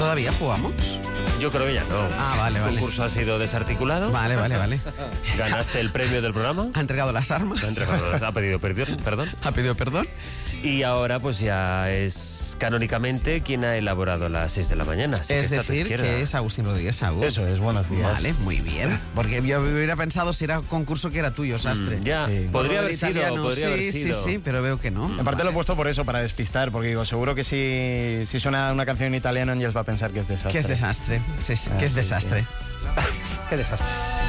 ¿Todavía jugamos? Yo creo que ya no. Ah, vale, El vale. concurso ha sido desarticulado. Vale. Ganaste el premio del programa. Ha entregado las armas. Ha pedido perdón. Ha pedido perdón. Y ahora pues ya es canónicamente quien ha elaborado las 6 de la mañana. Así Es que está a tu decir, izquierda. que es Agustín Rodríguez Agus. Eso es, buenos días. Vale, muy bien. Porque yo hubiera pensado si era concurso que era tuyo, Sastre. Ya, Sí. podría Por haber sido, italiano, podría haber sí, sido. sí, pero veo que no. En parte lo he puesto por eso, para despistar, porque digo, seguro que si suena una canción en italiano, Ángels va a pensar que es desastre. Que es desastre. Sí, sí, que es sí, desastre. Qué desastre.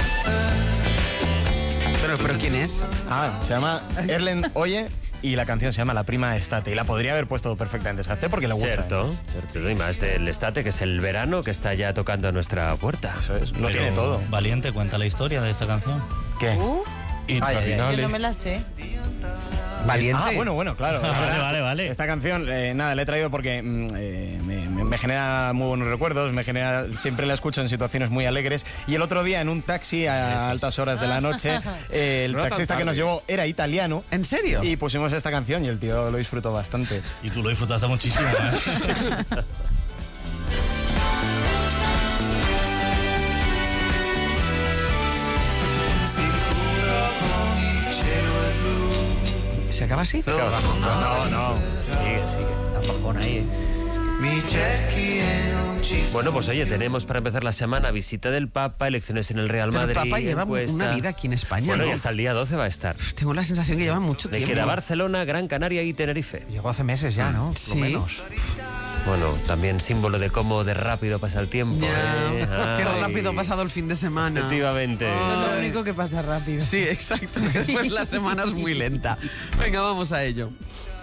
Pero ¿quién es? Se llama Erlen Oye y la canción se llama La Prima Estate. Y la podría haber puesto perfectamente desastre porque le gusta. Cierto, además. cierto. Y más del Estate, que es el verano que está ya tocando a nuestra puerta. Eso es, lo Pero tiene todo. Valiente, cuenta la historia de esta canción. ¿Qué? Yo no me la sé. Valiente. Bueno, claro. Vale. Esta canción, nada, la he traído porque me genera muy buenos recuerdos, siempre la escucho en situaciones muy alegres. Y el otro día en un taxi a altas horas de la noche, el No tan taxista que nos tarde. llevó era italiano. ¿En serio? Y pusimos esta canción y el tío lo disfrutó bastante. Y tú lo disfrutaste muchísimo, ¿eh? ¿Se acaba así? No. Sigue. Está bajón ahí. Bueno, pues oye, tenemos para empezar la semana visita del Papa, elecciones en el Real Pero el Madrid. Papa lleva encuesta. una vida aquí en España, Bueno, ¿no? y hasta el día 12 va a estar. Tengo la sensación que lleva mucho Le tiempo. queda Barcelona, Gran Canaria y Tenerife. Llegó hace meses ya, ¿no? Por Sí. lo menos. Bueno, también símbolo de cómo de rápido pasa el tiempo. Ya, qué Ay. rápido ha pasado el fin de semana. Efectivamente. Es lo único que pasa rápido. Sí, exacto. Después la semana es muy lenta. Venga, vamos a ello.